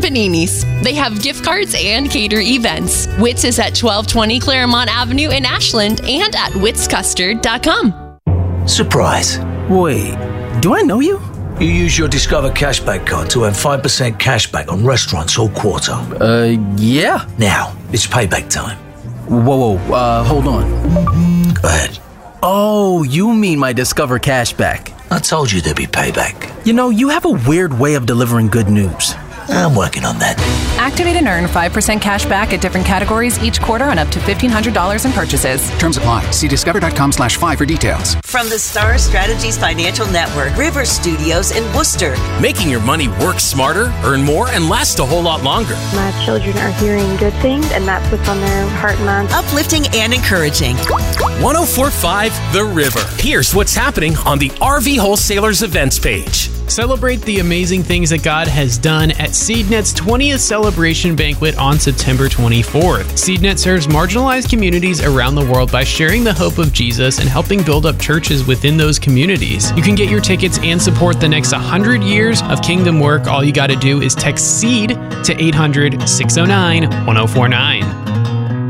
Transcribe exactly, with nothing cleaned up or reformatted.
paninis. They have gift cards and cater events. Witt's is at twelve twenty Claremont Avenue in Ashland and at wits custard dot com. Surprise. Wait, do I know you? You use your Discover Cashback card to earn five percent cashback on restaurants all quarter. Uh, yeah. Now, it's payback time. Whoa, whoa, uh, hold on. Go ahead. Oh, you mean my Discover Cashback. I told you there'd be payback. You know, you have a weird way of delivering good news. I'm working on that. Activate and earn five percent cash back at different categories each quarter on up to fifteen hundred dollars in purchases. Terms apply. See discover.com slash five for details. From the Star Strategies Financial Network, River Studios in Worcester. Making your money work smarter, earn more, and last a whole lot longer. My children are hearing good things, and that's what's on their heart and mind. Uplifting and encouraging. one oh four point five The River. Here's what's happening on the R V Wholesalers events page. Celebrate the amazing things that God has done at SeedNet's twentieth celebration banquet on September twenty-fourth. SeedNet serves marginalized communities around the world by sharing the hope of Jesus and helping build up churches within those communities. You can get your tickets and support the next one hundred years of kingdom work. All you got to do is text SEED to eight hundred, six oh nine, one oh four nine.